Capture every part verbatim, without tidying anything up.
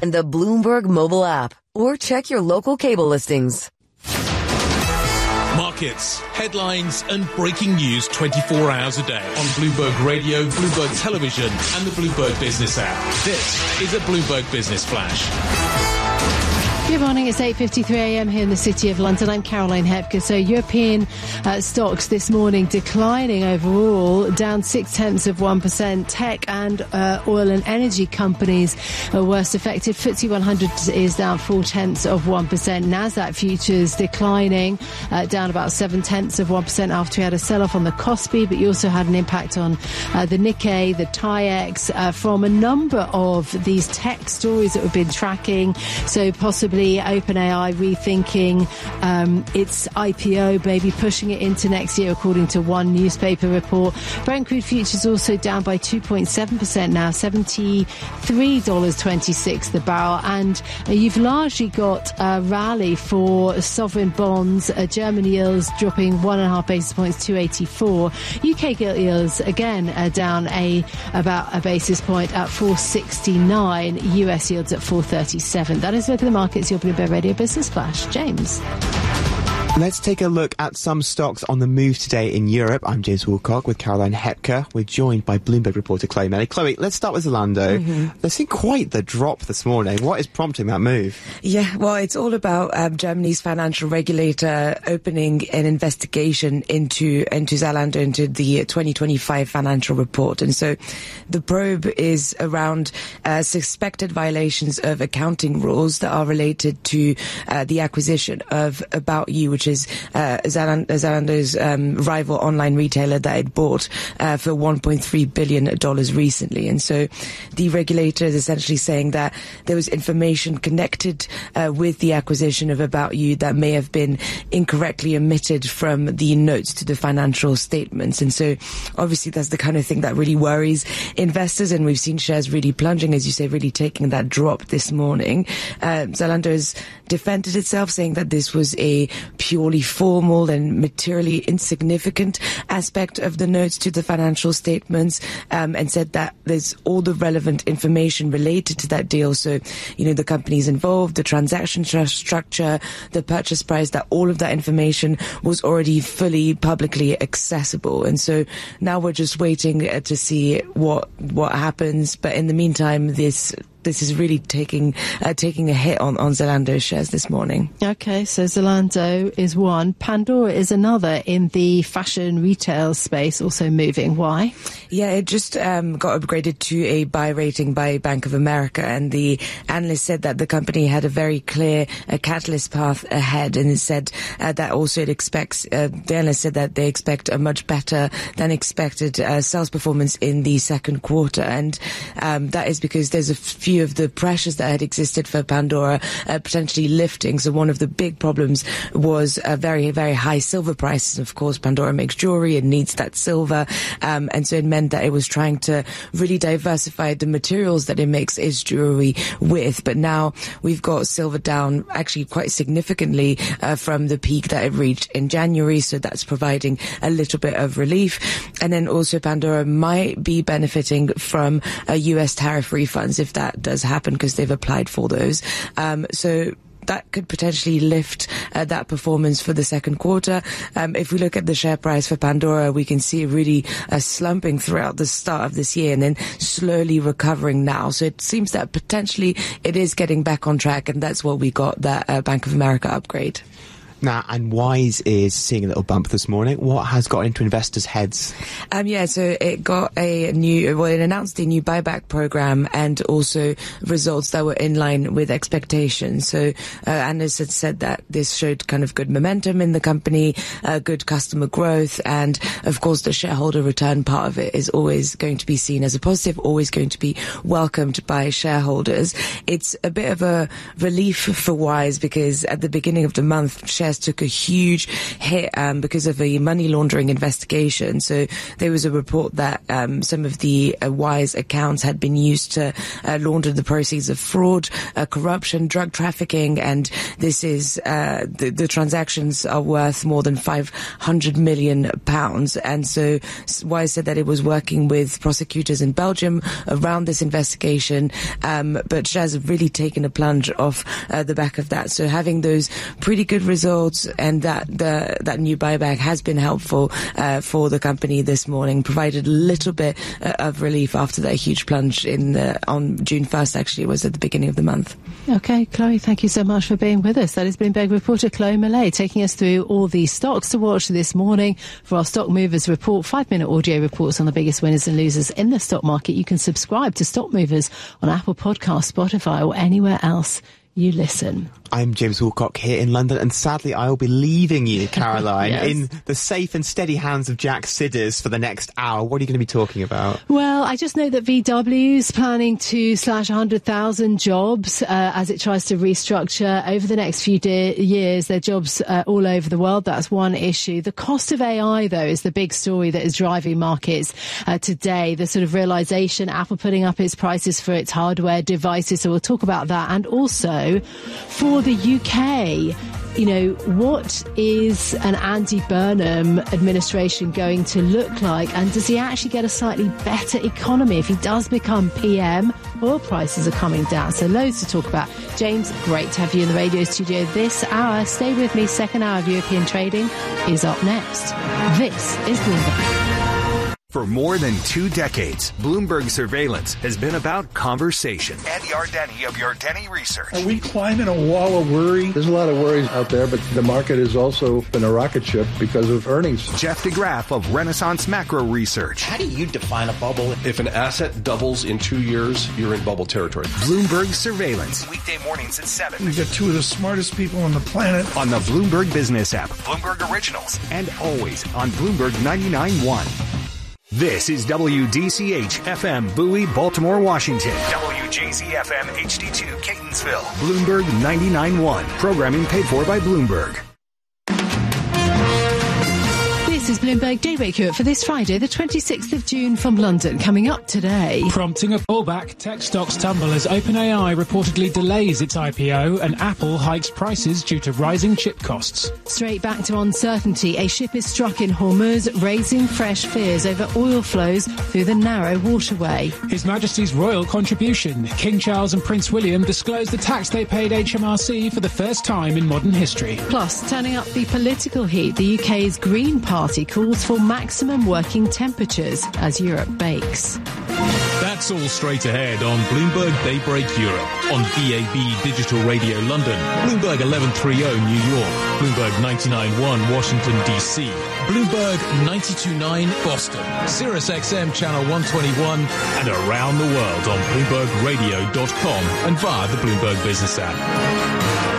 and the Bloomberg mobile app, or check your local cable listings. Markets, headlines and breaking news twenty-four hours a day on Bloomberg Radio, Bloomberg Television and the Bloomberg Business app. This is a Bloomberg Business Flash. Good morning, it's eight fifty-three a m here in the City of London. I'm Caroline Hepker. So European uh, stocks this morning declining overall, down six-tenths of one percent. Tech and uh, oil and energy companies are worst affected. F T S E one hundred is down four-tenths of one percent. Nasdaq futures declining, uh, down about seven-tenths of one percent after we had a sell-off on the Kospi, but you also had an impact on uh, the Nikkei, the TAIEX, uh, from a number of these tech stories that we've been tracking. So possibly OpenAI rethinking um, its I P O, maybe pushing it into next year, according to one newspaper report. Brent crude futures also down by two point seven percent now, seventy-three dollars and twenty-six cents the barrel. And uh, you've largely got a rally for sovereign bonds. Uh, German yields dropping one and a half basis points, two eighty-four. U K gilt yields again uh, down a about a basis point at four sixty-nine. U S yields at four thirty-seven. That is a look at the markets. Your Bloomberg Radio Business Flash. James. Let's take a look at some stocks on the move today in Europe. I'm James Woolcock with Caroline Hepker. We're joined by Bloomberg reporter Chloe Melly. Chloe, let's start with Zalando. Mm-hmm. They've seen quite the drop this morning. What is prompting that move? Yeah, well, it's all about um, Germany's financial regulator opening an investigation into into Zalando, into the twenty twenty-five financial report. And so the probe is around uh, suspected violations of accounting rules that are related to uh, the acquisition of About You, which is uh, Zalando's um, rival online retailer that it bought uh, for one point three billion dollars recently. And so the regulator is essentially saying that there was information connected uh, with the acquisition of About You that may have been incorrectly omitted from the notes to the financial statements. And so obviously that's the kind of thing that really worries investors, and we've seen shares really plunging, as you say, really taking that drop this morning. Uh, Zalando has defended itself, saying that this was a purely formal and materially insignificant aspect of the notes to the financial statements, um, and said that there's all the relevant information related to that deal. So, you know, the companies involved, the transaction tr- structure, the purchase price, that all of that information was already fully publicly accessible. And so now we're just waiting uh, to see what what happens. But in the meantime, this This is really taking uh, taking a hit on, on Zalando shares this morning. Okay, so Zalando is one. Pandora is another in the fashion retail space, also moving. Why? Yeah, it just um, got upgraded to a buy rating by Bank of America, and the analyst said that the company had a very clear uh, catalyst path ahead, and it said uh, that also it expects, uh, the analyst said that they expect a much better than expected uh, sales performance in the second quarter, and um, that is because there's a few of the pressures that had existed for Pandora uh, potentially lifting. So one of the big problems was uh, very, very high silver prices. Of course, Pandora makes jewelry and needs that silver. Um, and so it meant that it was trying to really diversify the materials that it makes its jewelry with. But now we've got silver down actually quite significantly uh, from the peak that it reached in January. So that's providing a little bit of relief. And then also Pandora might be benefiting from uh, U S tariff refunds if that does happen, because they've applied for those. Um, so that could potentially lift uh, that performance for the second quarter. Um, if we look at the share price for Pandora, we can see it really uh, slumping throughout the start of this year and then slowly recovering now. So it seems that potentially it is getting back on track, and that's what we got, that uh, Bank of America upgrade. Now, and Wise is seeing a little bump this morning. What has got into investors' heads? Um, yeah, so it got a new, well, it announced a new buyback program and also results that were in line with expectations. So uh, analysts had said that this showed kind of good momentum in the company, uh, good customer growth, and of course the shareholder return part of it is always going to be seen as a positive, always going to be welcomed by shareholders. It's a bit of a relief for Wise because at the beginning of the month, shares shares took a huge hit um, because of a money laundering investigation. So there was a report that um, some of the uh, Wise accounts had been used to uh, launder the proceeds of fraud, uh, corruption, drug trafficking, and this is uh, the, the transactions are worth more than five hundred million pounds. And so Wise said that it was working with prosecutors in Belgium around this investigation, um, but shares have really taken a plunge off uh, the back of that. So having those pretty good results and that the, that new buyback has been helpful uh, for the company this morning, provided a little bit uh, of relief after that huge plunge in the, on June first, actually, it was at the beginning of the month. Okay, Chloe, thank you so much for being with us. That is Bloomberg reporter Chloe Millay taking us through all the stocks to watch this morning for our Stock Movers report, five-minute audio reports on the biggest winners and losers in the stock market. You can subscribe to Stock Movers on Apple Podcasts, Spotify, or anywhere else you listen. I'm James Woolcock here in London, and sadly I will be leaving you, Caroline, yes. in the safe and steady hands of Jack Sidders for the next hour. What are you going to be talking about? Well, I just know that V W is planning to slash one hundred thousand jobs uh, as it tries to restructure over the next few de- years. Their jobs uh, all over the world. That's one issue. The cost of A I, though, is the big story that is driving markets uh, today. The sort of realization, Apple putting up its prices for its hardware devices. So we'll talk about that. And also for the U K, you know, what is an Andy Burnham administration going to look like? And does he actually get a slightly better economy if he does become P M? Oil prices are coming down. So loads to talk about. James, great to have you in the radio studio this hour. Stay with me. Second hour of European trading is up next. This is Bloomberg. For more than two decades, Bloomberg Surveillance has been about conversation. Andy Ardeni of Ardeni Research. Are we climbing a wall of worry? There's a lot of worries out there, but the market has also been a rocket ship because of earnings. Jeff DeGraff of Renaissance Macro Research. How do you define a bubble? If an asset doubles in two years, you're in bubble territory. Bloomberg Surveillance. Weekday mornings at seven. We've got two of the smartest people on the planet. On the Bloomberg Business app. Bloomberg Originals. And always on Bloomberg ninety-nine point one. This is W D C H F M Bowie, Baltimore, Washington. W J Z F M H D two Catonsville. Bloomberg ninety-nine point one. Programming paid for by Bloomberg. This is Bloomberg Daybreak Europe for this Friday, the twenty-sixth of June from London. Coming up today. Prompting a pullback, tech stocks tumble as OpenAI reportedly delays its I P O and Apple hikes prices due to rising chip costs. Straight back to uncertainty. A ship is struck in Hormuz, raising fresh fears over oil flows through the narrow waterway. His Majesty's royal contribution. King Charles and Prince William disclosed the tax they paid H M R C for the first time in modern history. Plus, turning up the political heat, the U K's Green Party calls for maximum working temperatures as Europe bakes. That's all straight ahead on Bloomberg Daybreak Europe, on D A B Digital Radio London, Bloomberg eleven thirty New York, Bloomberg ninety-nine point one Washington, D C, Bloomberg ninety-two point nine Boston, Sirius X M Channel one twenty-one, and around the world on Bloomberg Radio dot com and via the Bloomberg Business app.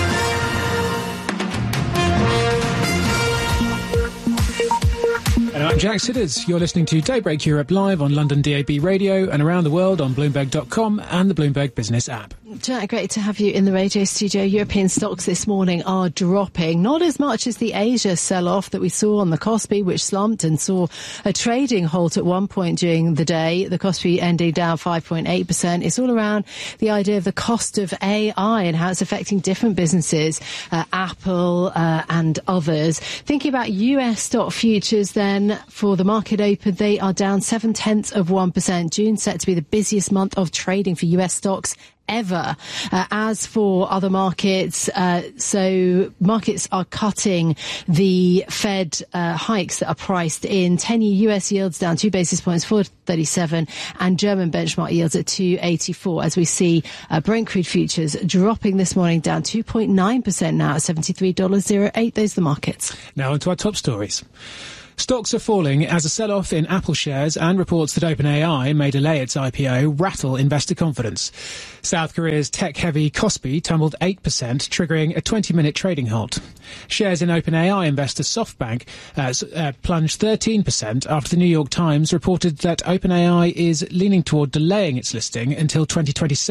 And I'm Jack Sidders. You're listening to Daybreak Europe live on London D A B Radio and around the world on Bloomberg dot com and the Bloomberg Business app. Jack, great to have you in the radio studio. European stocks this morning are dropping, not as much as the Asia sell-off that we saw on the Kospi, which slumped and saw a trading halt at one point during the day. The Kospi ending down five point eight percent. It's all around the idea of the cost of A I and how it's affecting different businesses, uh, Apple uh, and others. Thinking about U S stock futures then, for the market open, they are down seven-tenths of one percent. June set to be the busiest month of trading for U S stocks ever. Uh, as for other markets, uh, so markets are cutting the Fed uh, hikes that are priced in. ten-year U S yields down two basis points, four thirty-seven, and German benchmark yields at two eighty-four, as we see uh, Brent crude futures dropping this morning, down two point nine percent now at seventy-three dollars oh eight. Those are the markets. Now onto our top stories. Stocks are falling as a sell-off in Apple shares and reports that OpenAI may delay its I P O rattle investor confidence. South Korea's tech-heavy Kospi tumbled eight percent, triggering a twenty-minute trading halt. Shares in OpenAI investor SoftBank uh, uh, plunged thirteen percent after the New York Times reported that OpenAI is leaning toward delaying its listing until twenty twenty-seven.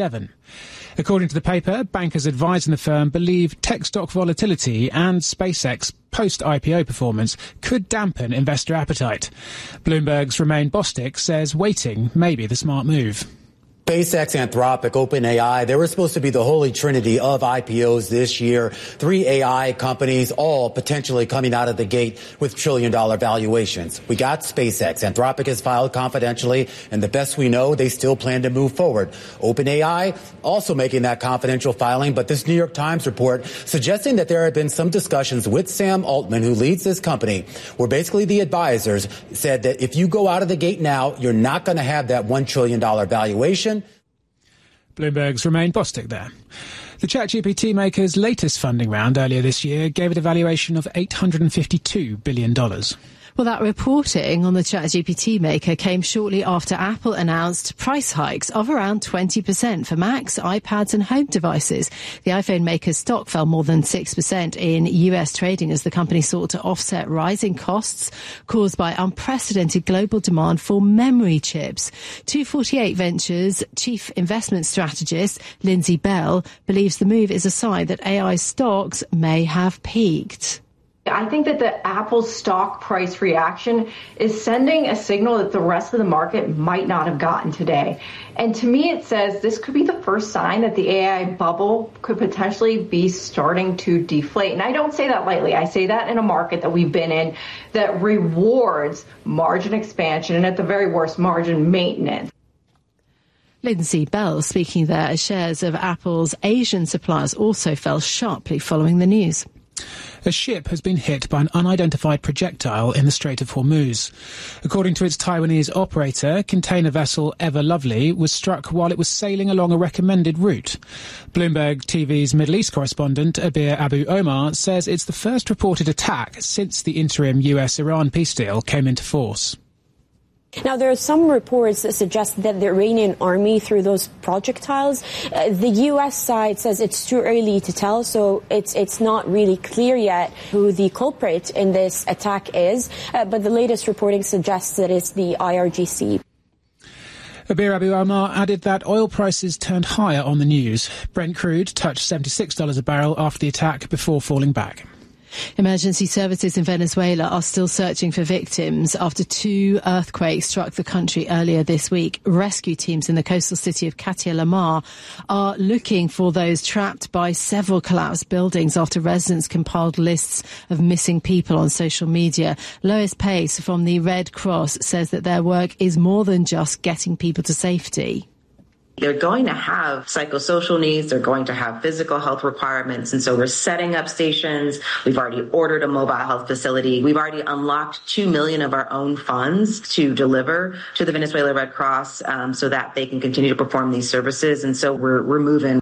According to the paper, bankers advising the firm believe tech stock volatility and SpaceX post-I P O performance could dampen investor appetite. Bloomberg's Romain Bostic says waiting may be the smart move. SpaceX, Anthropic, OpenAI, they were supposed to be the holy trinity of I P Os this year. Three A I companies, all potentially coming out of the gate with trillion-dollar valuations. We got SpaceX. Anthropic has filed confidentially, and the best we know, they still plan to move forward. OpenAI also making that confidential filing, but this New York Times report suggesting that there have been some discussions with Sam Altman, who leads this company, where basically the advisors said that if you go out of the gate now, you're not going to have that one trillion dollars valuation. Bloomberg's Romain Bostic there. The ChatGPT maker's latest funding round earlier this year gave it a valuation of eight hundred fifty-two billion dollars. Well, that reporting on the ChatGPT maker came shortly after Apple announced price hikes of around twenty percent for Macs, iPads and home devices. The iPhone maker's stock fell more than six percent in U S trading as the company sought to offset rising costs caused by unprecedented global demand for memory chips. two forty-eight Ventures chief investment strategist Lindsay Bell believes the move is a sign that A I stocks may have peaked. I think that the Apple stock price reaction is sending a signal that the rest of the market might not have gotten today. And to me, it says this could be the first sign that the A I bubble could potentially be starting to deflate. And I don't say that lightly. I say that in a market that we've been in that rewards margin expansion and at the very worst, margin maintenance. Lindsay Bell speaking there as shares of Apple's Asian suppliers also fell sharply following the news. A ship has been hit by an unidentified projectile in the Strait of Hormuz. According to its Taiwanese operator, container vessel Ever Lovely was struck while it was sailing along a recommended route. Bloomberg T V's Middle East correspondent Abir Abu Omar says it's the first reported attack since the interim U S-Iran peace deal came into force. Now, there are some reports that suggest that the Iranian army threw those projectiles. Uh, the U S side says it's too early to tell, so it's it's not really clear yet who the culprit in this attack is. Uh, but the latest reporting suggests that it's the I R G C. Abir Abu Omar added that oil prices turned higher on the news. Brent crude touched seventy-six dollars a barrel after the attack before falling back. Emergency services in Venezuela are still searching for victims after two earthquakes struck the country earlier this week. Rescue teams in the coastal city of Catia La Mar are looking for those trapped by several collapsed buildings after residents compiled lists of missing people on social media. Lois Pace from the Red Cross says that their work is more than just getting people to safety. They're going to have psychosocial needs. They're going to have physical health requirements. And so we're setting up stations. We've already ordered a mobile health facility. We've already unlocked two million of our own funds to deliver to the Venezuela Red Cross um, so that they can continue to perform these services. And so we're, we're moving.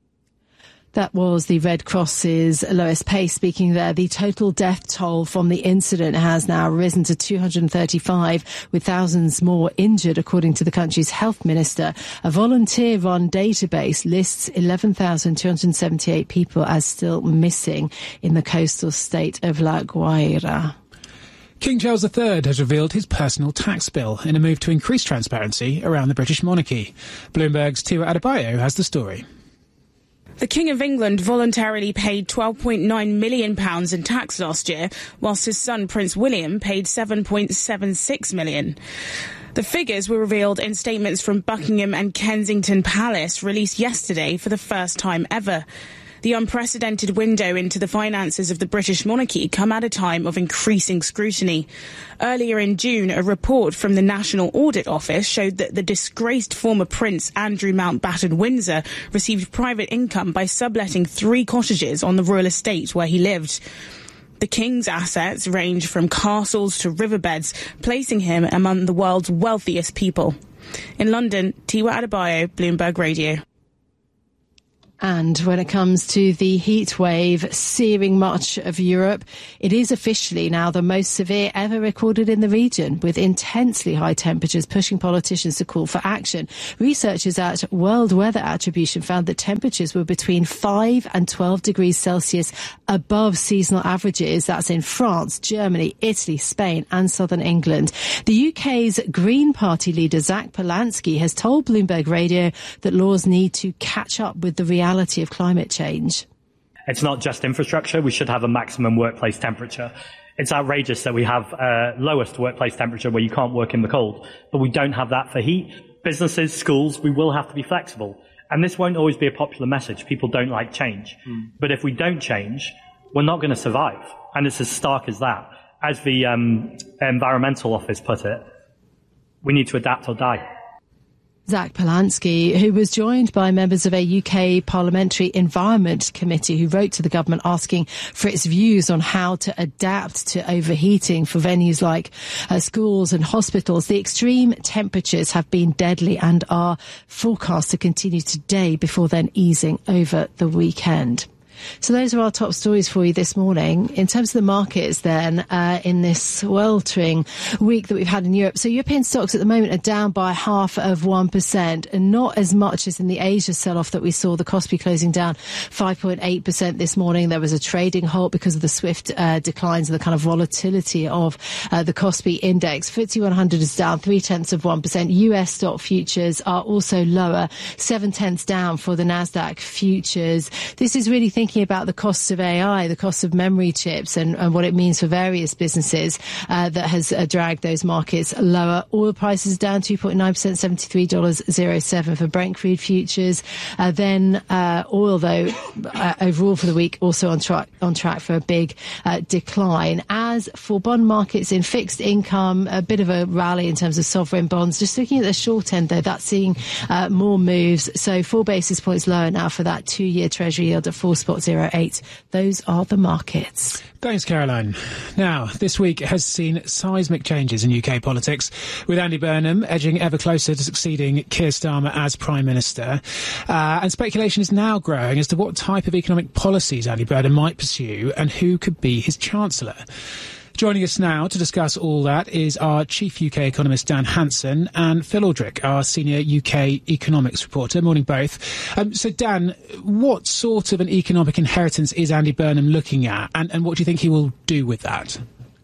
That was the Red Cross's Lois Pace speaking there. The total death toll from the incident has now risen to two hundred thirty-five, with thousands more injured, according to the country's health minister. A volunteer-run database lists eleven thousand two hundred seventy-eight people as still missing in the coastal state of La Guaira. King Charles the Third has revealed his personal tax bill in a move to increase transparency around the British monarchy. Bloomberg's Tiwa Adebayo has the story. The King of England voluntarily paid twelve point nine million pounds in tax last year, whilst his son Prince William paid seven point seven six million pounds. The figures were revealed in statements from Buckingham and Kensington Palace released yesterday for the first time ever. The unprecedented window into the finances of the British monarchy come at a time of increasing scrutiny. Earlier in June, a report from the National Audit Office showed that the disgraced former Prince Andrew Mountbatten Windsor received private income by subletting three cottages on the royal estate where he lived. The King's assets range from castles to riverbeds, placing him among the world's wealthiest people. In London, Tiwa Adebayo, Bloomberg Radio. And when it comes to the heat wave searing much of Europe, it is officially now the most severe ever recorded in the region, with intensely high temperatures pushing politicians to call for action. Researchers at World Weather Attribution found that temperatures were between five and twelve degrees Celsius above seasonal averages. That's in France, Germany, Italy, Spain and southern England. The U K's Green Party leader, Zach Polanski, has told Bloomberg Radio that laws need to catch up with the reality of climate change. It's not just infrastructure. We should have a maximum workplace temperature. It's outrageous that we have uh, lowest workplace temperature where you can't work in the cold, but we don't have that for heat. Businesses, schools, we will have to be flexible. And this won't always be a popular message. People don't like change. Mm. But if we don't change, we're not going to survive. And it's as stark as that. As the um, Environmental Office put it, we need to adapt or die. Zach Polanski, who was joined by members of a U K Parliamentary Environment Committee who wrote to the government asking for its views on how to adapt to overheating for venues like uh, schools and hospitals. The extreme temperatures have been deadly and are forecast to continue today before then easing over the weekend. So those are our top stories for you this morning. In terms of the markets then, uh, in this sweltering week that we've had in Europe. So European stocks at the moment are down by half of one percent and not as much as in the Asia sell-off that we saw. The Kospi closing down five point eight percent this morning. There was a trading halt because of the swift uh, declines and the kind of volatility of uh, the Kospi index. F T S E one hundred is down three tenths of one percent. U S stock futures are also lower, seven tenths down for the Nasdaq futures. This is really thinking about the costs of A I, the costs of memory chips and, and what it means for various businesses uh, that has uh, dragged those markets lower. Oil prices down two point nine percent, seventy-three dollars oh seven for Brent crude futures. Uh, then uh, oil, though, uh, overall for the week, also on track, on track for a big uh, decline. As for bond markets in fixed income, a bit of a rally in terms of sovereign bonds. Just looking at the short end, though, that's seeing uh, more moves. So four basis points lower now for that two-year Treasury yield at four spot zero eight. Those are the markets. Thanks, Caroline. Now, this week has seen seismic changes in U K politics, with Andy Burnham edging ever closer to succeeding Keir Starmer as Prime Minister. Uh, and speculation is now growing as to what type of economic policies Andy Burnham might pursue and who could be his Chancellor. Joining us now to discuss all that is our chief U K economist, Dan Hanson, and Phil Aldrick, our senior U K economics reporter. Morning, both. Um, so, Dan, what sort of an economic inheritance is Andy Burnham looking at, and, and what do you think he will do with that?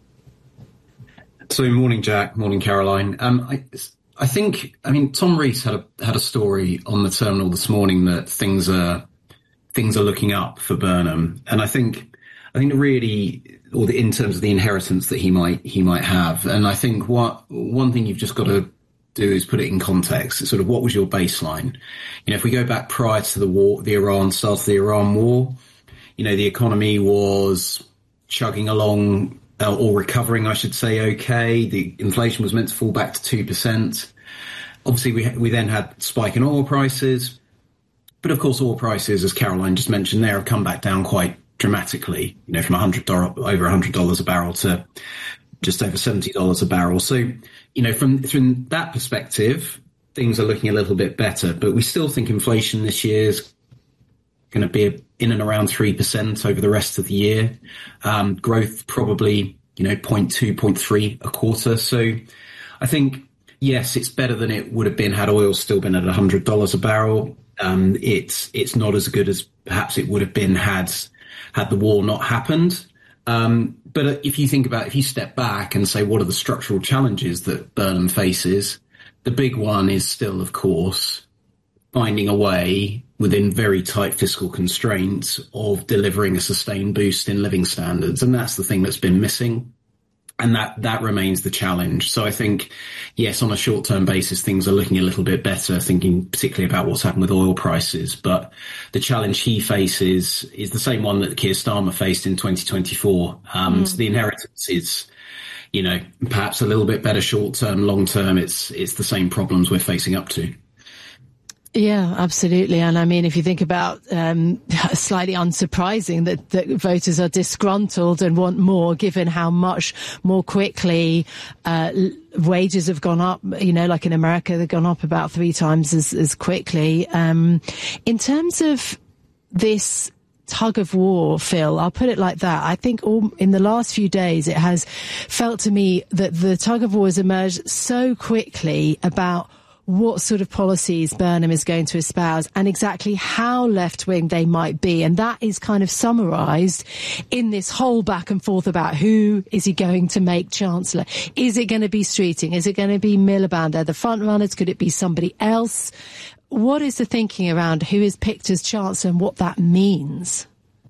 So, morning, Jack. Morning, Caroline. Um, I, I think, I mean, Tom Rees had a had a story on the terminal this morning that things are things are looking up for Burnham, and I think I think really. Or the, in terms of the inheritance that he might he might have. And I think what one thing you've just got to do is put it in context. It's sort of what was your baseline? You know, if we go back prior to the war, the Iran start of the Iran war, you know, the economy was chugging along uh, or recovering, I should say. Okay, the inflation was meant to fall back to two percent. Obviously, we we then had spike in oil prices, but of course, oil prices, as Caroline just mentioned, there have come back down quite dramatically, you know, from one hundred dollars, over one hundred dollars a barrel to just over seventy dollars a barrel. So, you know, from, from that perspective, things are looking a little bit better. But we still think inflation this year is going to be in and around three percent over the rest of the year. Um, growth probably, you know, zero point two, zero point three a quarter. So I think, yes, it's better than it would have been had oil still been at one hundred dollars a barrel. Um, it's it's not as good as perhaps it would have been had had the war not happened. Um, but if you think about, if you step back and say, what are the structural challenges that Burnham faces? The big one is still, of course, finding a way within very tight fiscal constraints of delivering a sustained boost in living standards. And that's the thing that's been missing. And that, that remains the challenge. So I think, yes, on a short-term basis, things are looking a little bit better, thinking particularly about what's happened with oil prices. But the challenge he faces is the same one that Keir Starmer faced in twenty twenty-four. Um, mm. So the inheritance is, you know, perhaps a little bit better short-term, long-term. It's, it's the same problems we're facing up to. Yeah, absolutely. And I mean, if you think about um slightly unsurprising that, that voters are disgruntled and want more, given how much more quickly uh wages have gone up, you know, like in America, they've gone up about three times as, as quickly. Um in terms of this tug of war, Phil, I'll put it like that. I think all, in the last few days it has felt to me that the tug of war has emerged so quickly about what sort of policies Burnham is going to espouse and exactly how left-wing they might be. And that is kind of summarised in this whole back and forth about who is he going to make Chancellor. Is it going to be Streeting? Is it going to be Miliband? They're the front runners. Could it be somebody else? What is the thinking around who is picked as Chancellor and what that means?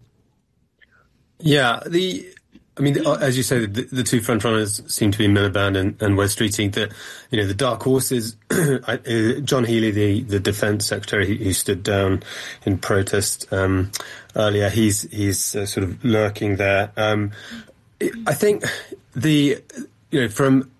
Yeah, the... I mean, as you say, the, the two frontrunners seem to be Miliband and, and Wes Streeting. The, you know, the dark horses, John Healey, the, the Defence Secretary who stood down in protest um, earlier, he's he's uh, sort of lurking there. Um, I think the, you know, from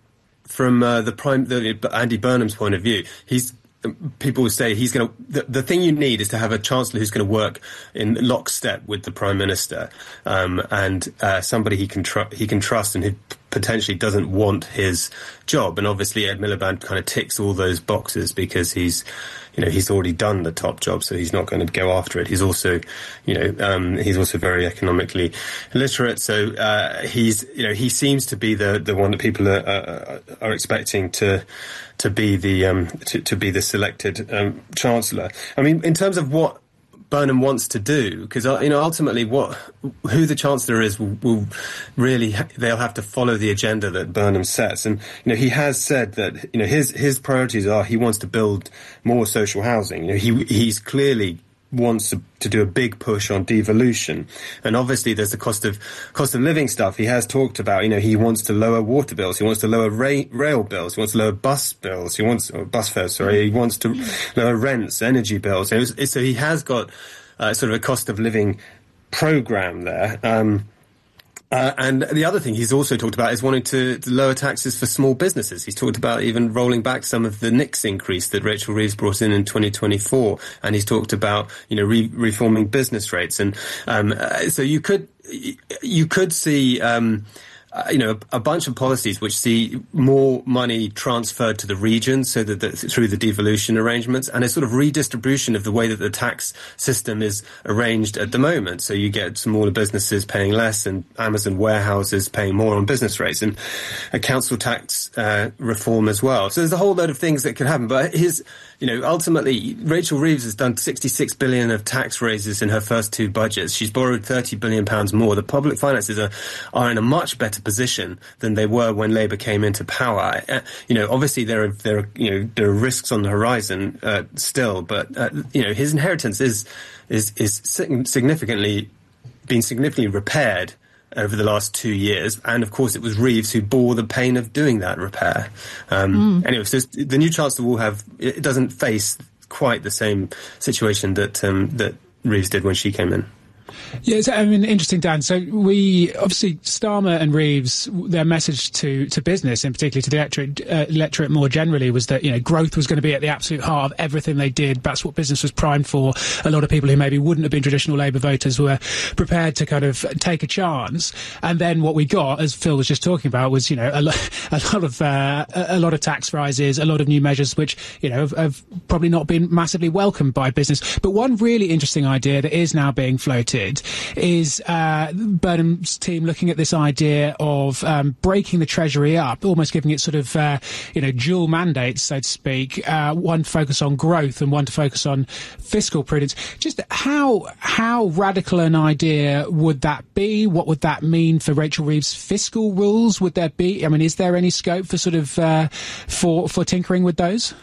from uh, the prime, the, Andy Burnham's point of view, he's. People say he's going to. The, the thing you need is to have a chancellor who's going to work in lockstep with the prime minister, um, and uh, somebody he can tr- he can trust and who potentially doesn't want his job. And obviously, Ed Miliband kind of ticks all those boxes because he's, you know, he's already done the top job, so he's not going to go after it. He's also, you know, um, he's also very economically literate, so uh, he's, you know, he seems to be the the one that people are are, are expecting to. to be the um, to, to be the selected um, chancellor. I mean, in terms of what Burnham wants to do, because uh, you know, ultimately, what who the chancellor is will, will really ha- they'll have to follow the agenda that Burnham sets. And you know, he has said that you know his his priorities are he wants to build more social housing. You know, he he's clearly wants to, to do a big push on devolution, and obviously there's the cost of cost of living stuff. He has talked about, you know, he wants to lower water bills, he wants to lower ra- rail bills, he wants to lower bus bills, he wants or bus fares. Sorry, he wants to lower rents, energy bills. So, so he has got uh, sort of a cost of living program there. Um, Uh, and the other thing he's also talked about is wanting to, to lower taxes for small businesses. He's talked about even rolling back some of the N I C S increase that Rachel Reeves brought in in twenty twenty-four. And he's talked about, you know, re- reforming business rates. And um, uh, so you could you could see, um, uh, you know, a, a bunch of policies which see more money transferred to the regions, so that the, through the devolution arrangements, and a sort of redistribution of the way that the tax system is arranged at the moment. So you get smaller businesses paying less and Amazon warehouses paying more on business rates, and a council tax uh, reform as well. So there's a whole load of things that could happen. But his, you know, ultimately, Rachel Reeves has done sixty-six billion of tax raises in her first two budgets. She's borrowed thirty billion pounds more. The public finances are, are in a much better position than they were when Labour came into power. Uh, you know, obviously there are there are you know there are risks on the horizon uh, still, but uh, you know his inheritance is is is significantly been significantly repaired over the last two years, and of course it was Reeves who bore the pain of doing that repair. Um, mm. Anyway, so the new chancellor will have it doesn't face quite the same situation that um, that Reeves did when she came in. Yeah, it's, I mean, interesting, Dan. So we, obviously, Starmer and Reeves, their message to, to business, and particularly to the electorate, uh, electorate more generally, was that, you know, growth was going to be at the absolute heart of everything they did. That's what business was primed for. A lot of people who maybe wouldn't have been traditional Labour voters were prepared to kind of take a chance. And then what we got, as Phil was just talking about, was, you know, a, lo- a lot of uh, a lot of tax rises, a lot of new measures, which, you know, have, have probably not been massively welcomed by business. But one really interesting idea that is now being floated is uh, Burnham's team looking at this idea of um, breaking the Treasury up, almost giving it sort of, uh, you know, dual mandates, so to speak, uh, one to focus on growth and one to focus on fiscal prudence. Just how how radical an idea would that be? What would that mean for Rachel Reeves' fiscal rules? Would there be, I mean, is there any scope for sort of, uh, for, for tinkering with those?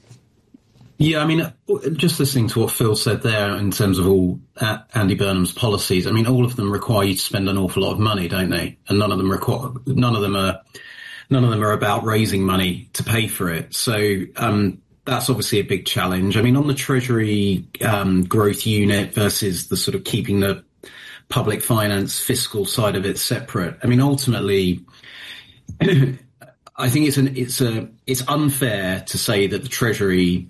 Yeah, I mean, just listening to what Phil said there in terms of all uh, Andy Burnham's policies, I mean, all of them require you to spend an awful lot of money, don't they? And none of them require, none of them are, none of them are about raising money to pay for it. So um, that's obviously a big challenge. I mean, on the Treasury um, growth unit versus the sort of keeping the public finance fiscal side of it separate. I mean, ultimately, I think it's an it's a it's unfair to say that the Treasury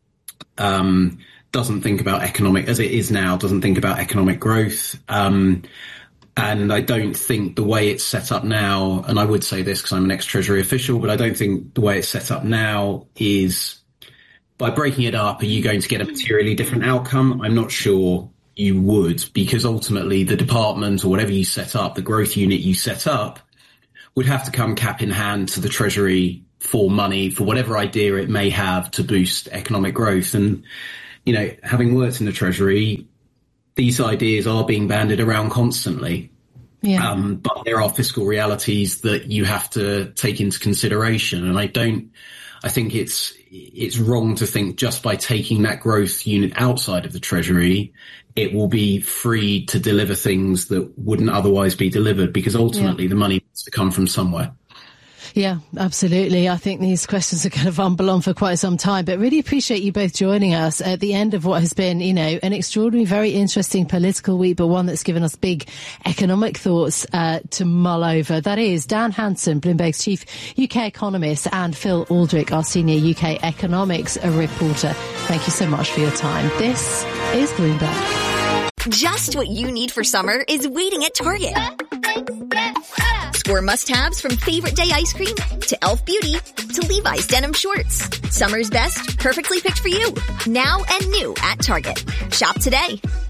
Um, doesn't think about economic, as it is now, doesn't think about economic growth. Um, and I don't think the way it's set up now, and I would say this because I'm an ex-Treasury official, but I don't think the way it's set up now is, by breaking it up, are you going to get a materially different outcome? I'm not sure you would, because ultimately the department or whatever you set up, the growth unit you set up, would have to come cap in hand to the Treasury for money, for whatever idea it may have to boost economic growth. And, you know, having worked in the Treasury, these ideas are being bandied around constantly. Yeah. Um, but there are fiscal realities that you have to take into consideration. And I don't, I think it's, it's wrong to think just by taking that growth unit outside of the Treasury, it will be free to deliver things that wouldn't otherwise be delivered, because ultimately yeah. the money needs to come from somewhere. Yeah, absolutely. I think these questions are going to rumble on for quite some time, but really appreciate you both joining us at the end of what has been, you know, an extraordinary, very interesting political week, but one that's given us big economic thoughts uh, to mull over. That is Dan Hanson, Bloomberg's chief U K economist, and Phil Aldrick, our senior U K economics reporter. Thank you so much for your time. This is Bloomberg. Just what you need for summer is waiting at Target. Score must-haves from favorite day ice cream to Elf Beauty to Levi's denim shorts. Summer's best, perfectly picked for you. Now and new at Target. Shop today.